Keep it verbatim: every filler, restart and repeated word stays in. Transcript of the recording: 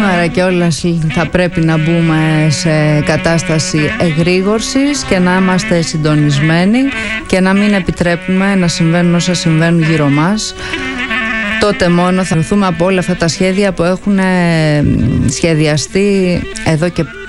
σήμερα κιόλας θα πρέπει να μπούμε σε κατάσταση εγρήγορσης και να είμαστε συντονισμένοι και να μην επιτρέπουμε να συμβαίνουν όσα συμβαίνουν γύρω μας. Τότε μόνο θα ρωθούμε από όλα αυτά τα σχέδια που έχουν σχεδιαστεί εδώ και